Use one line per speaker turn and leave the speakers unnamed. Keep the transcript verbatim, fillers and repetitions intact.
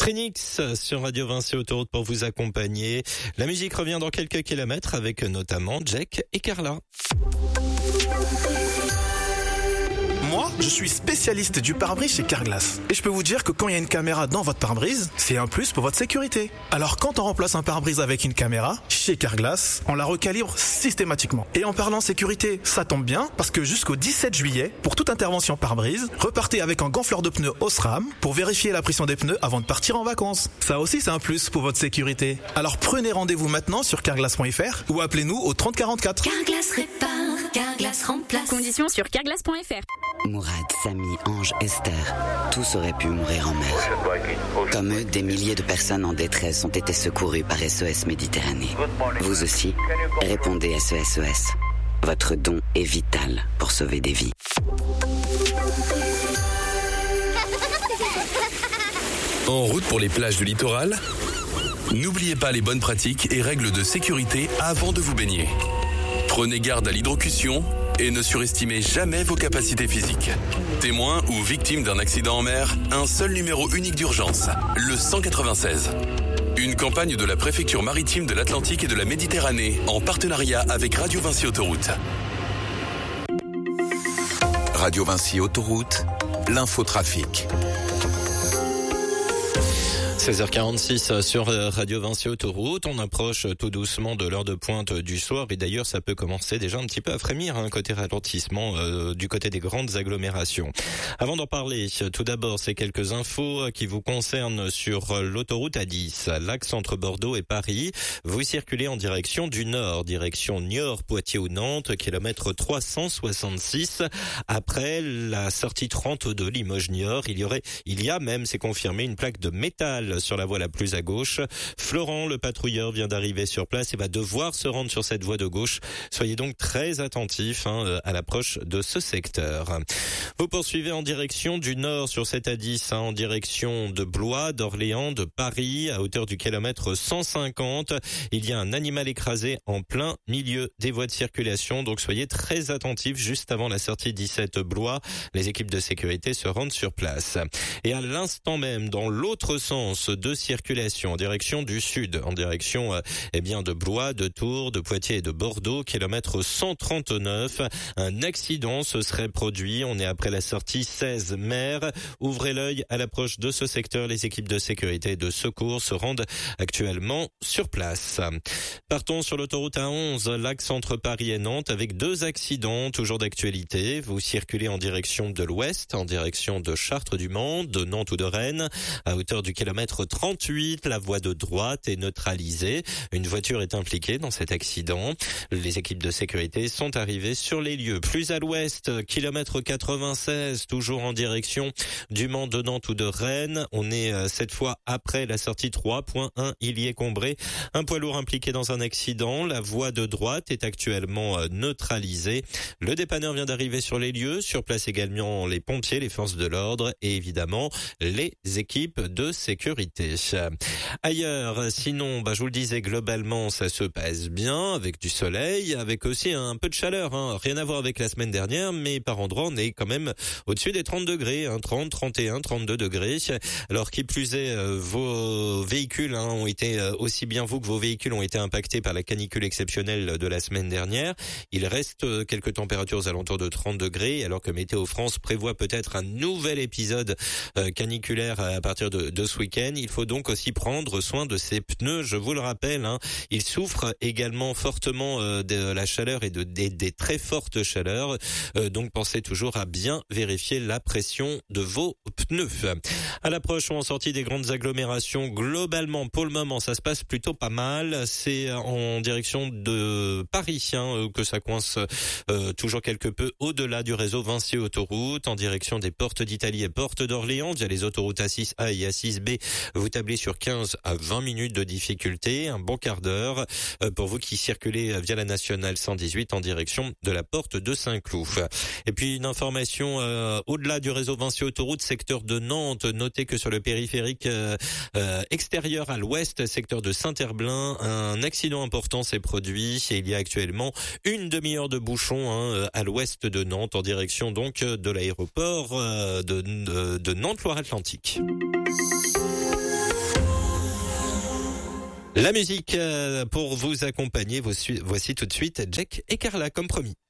Phoenix sur Radio Vinci Autoroute pour vous accompagner. La musique revient dans quelques kilomètres avec notamment Jack et Carla.
Moi, je suis spécialiste du pare-brise chez Carglass. Et je peux vous dire que quand il y a une caméra dans votre pare-brise, c'est un plus pour votre sécurité. Alors quand on remplace un pare-brise avec une caméra, chez Carglass, on la recalibre systématiquement. Et en parlant sécurité, ça tombe bien, parce que jusqu'au dix-sept juillet, pour toute intervention pare-brise, repartez avec un gonfleur de pneus Osram pour vérifier la pression des pneus avant de partir en vacances. Ça aussi, c'est un plus pour votre sécurité. Alors prenez rendez-vous maintenant sur carglass point f r ou appelez-nous au trente quarante-quatre.
Carglass répare, Carglass remplace.
Conditions sur carglass point f r.
Mourad, Samy, Ange, Esther, tous auraient pu mourir en mer. Comme eux, des milliers de personnes en détresse ont été secourues par S O S Méditerranée. Vous aussi, répondez à ce S O S. Votre don est vital pour sauver des vies.
En route pour les plages du littoral ? N'oubliez pas les bonnes pratiques et règles de sécurité avant de vous baigner. Prenez garde à l'hydrocution et ne surestimez jamais vos capacités physiques. Témoin ou victime d'un accident en mer, un seul numéro unique d'urgence, le cent quatre-vingt-seize. Une campagne de la préfecture maritime de l'Atlantique et de la Méditerranée en partenariat avec Radio Vinci Autoroute.
Radio Vinci Autoroute, l'infotrafic.
seize heures quarante-six sur Radio Vinci Autoroute. On approche tout doucement de l'heure de pointe du soir et d'ailleurs ça peut commencer déjà un petit peu à frémir, hein, côté ralentissement euh, du côté des grandes agglomérations. Avant d'en parler, tout d'abord ces quelques infos qui vous concernent sur l'autoroute A dix, l'axe entre Bordeaux et Paris. Vous circulez en direction du nord, direction Niort, Poitiers ou Nantes, kilomètre trois cent soixante-six. Après la sortie trente de Limoges-Niort, il y aurait, il y a même, c'est confirmé, une plaque de métal sur la voie la plus à gauche. Florent, le patrouilleur, vient d'arriver sur place et va devoir se rendre sur cette voie de gauche. Soyez donc très attentifs hein, à l'approche de ce secteur. Vous poursuivez en direction du nord sur cette A dix, hein, en direction de Blois, d'Orléans, de Paris, à hauteur du kilomètre cent cinquante. Il y a un animal écrasé en plein milieu des voies de circulation, donc soyez très attentifs juste avant la sortie dix-sept Blois. Les équipes de sécurité se rendent sur place. Et à l'instant même, dans l'autre sens de circulation en direction du sud, en direction euh, eh bien de Blois, de Tours, de Poitiers et de Bordeaux, kilomètre cent trente-neuf. Un accident se serait produit. On est après la sortie seize Mer. Ouvrez l'œil à l'approche de ce secteur. Les équipes de sécurité et de secours se rendent actuellement sur place. Partons sur l'autoroute A onze, l'axe entre Paris et Nantes, avec deux accidents toujours d'actualité. Vous circulez en direction de l'ouest, en direction de Chartres-du-Mans, de Nantes ou de Rennes, à hauteur du kilomètre trente-huit, la voie de droite est neutralisée. Une voiture est impliquée dans cet accident. Les équipes de sécurité sont arrivées sur les lieux. Plus à l'ouest, kilomètre quatre-vingt-seize, toujours en direction du Mans, de Nantes ou de Rennes. On est euh, cette fois après la sortie trois point un, Illier-Combré. Un poids lourd impliqué dans un accident. La voie de droite est actuellement euh, neutralisée. Le dépanneur vient d'arriver sur les lieux. Sur place également les pompiers, les forces de l'ordre et évidemment les équipes de sécurité. Ailleurs, sinon, bah, je vous le disais, globalement, ça se passe bien, avec du soleil, avec aussi un peu de chaleur, hein. Rien à voir avec la semaine dernière, mais par endroits, on est quand même au-dessus des trente degrés, hein, trente, trente et un, trente-deux degrés. Alors, qui plus est, euh, vos véhicules hein, ont été, euh, aussi bien vous que vos véhicules ont été impactés par la canicule exceptionnelle de la semaine dernière. Il reste euh, quelques températures aux alentours de trente degrés, alors que Météo France prévoit peut-être un nouvel épisode euh, caniculaire à partir de, de ce week-end. Il faut donc aussi prendre soin de ses pneus. Je vous le rappelle, hein, ils souffrent également fortement euh, de la chaleur et de des, des très fortes chaleurs. Euh, donc pensez toujours à bien vérifier la pression de vos pneus. À l'approche ou en sortie des grandes agglomérations, globalement pour le moment ça se passe plutôt pas mal. C'est en direction de Paris hein, que ça coince euh, toujours quelque peu au-delà du réseau Vinci Autoroute, en direction des portes d'Italie et portes d'Orléans via les autoroutes A six A et A six B. Vous tablez sur quinze à vingt minutes de difficulté, un bon quart d'heure pour vous qui circulez via la nationale cent dix-huit en direction de la porte de Saint-Cloud. Et puis une information euh, au-delà du réseau Vinci Autoroute, secteur de Nantes, notez que sur le périphérique euh, euh, extérieur à l'ouest, secteur de Saint-Herblain, un accident important s'est produit et il y a actuellement une demi-heure de bouchon hein, à l'ouest de Nantes en direction donc de l'aéroport euh, de, de, de Nantes-Loire-Atlantique. La musique pour vous accompagner, voici tout de suite Jack et Carla comme promis.